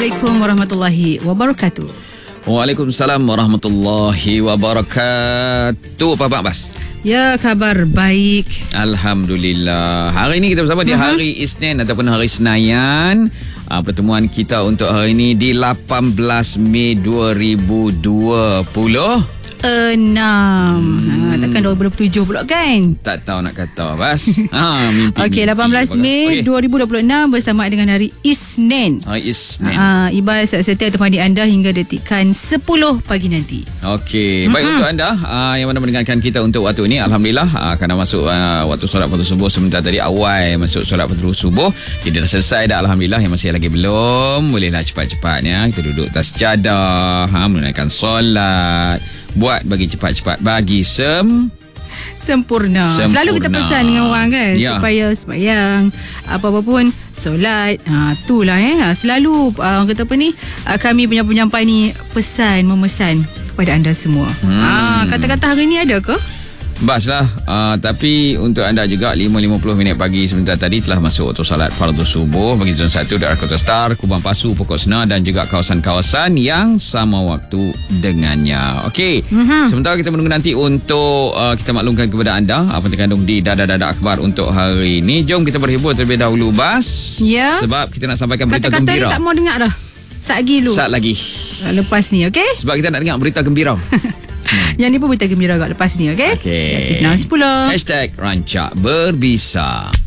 Assalamualaikum warahmatullahi wabarakatuh. Waalaikumsalam warahmatullahi wabarakatuh. Apa khabar, Bas? Ya, kabar baik. Alhamdulillah. Hari ini kita bersama di hari Isnin ataupun hari Senayan. Pertemuan kita untuk hari ini di 18 Mei 2020. 6. Takkan 2027 pula kan? Tak tahu nak kata, Bas. Mimpi. Okey, 18 Mei 2026 bersama dengan hari Isnin. Hari Isnin. Ibadah setia temani anda hingga detikan 10 pagi nanti. Okey, baik untuk anda yang mana mendengarkan kita untuk waktu ini, alhamdulillah kerana masuk waktu solat fardu subuh sebentar tadi, awal masuk solat fardu subuh. Jadi dah selesai dah, alhamdulillah. Yang masih lagi belum, bolehlah cepat-cepatnya kita duduk atas jadah, menunaikan solat. Buat bagi cepat-cepat, bagi sempurna. Selalu kita pesan dengan orang kan, supaya sembahyang apa-apa pun solat, itulah selalu orang kata apa ni, kami punya penyampai ni memesan kepada anda semua. Kata-kata hari ni ada ke? Bas lah. Tapi untuk anda juga, 5.50 minit pagi sebentar tadi telah masuk waktu salat fardu subuh bagi zon 1 daerah Kota Star, Kubang Pasu, Pokok Senar dan juga kawasan-kawasan yang sama waktu dengannya. Okey. Sementara kita menunggu nanti untuk kita maklumkan kepada anda apa yang terkandung di Dada-Dada Akhbar untuk hari ini. Jom kita berhibur terlebih dahulu, Bas. Ya. Sebab kita nak sampaikan berita Kata-kata gembira. Kata-kata ni tak mau dengar dah. Saat lagi. Lepas ni, okey? Sebab kita nak dengar berita gembira. Yang ni pun berita gembira agak lepas ni, okey? Okey. Fitnah 10. #Rancak Berbisa.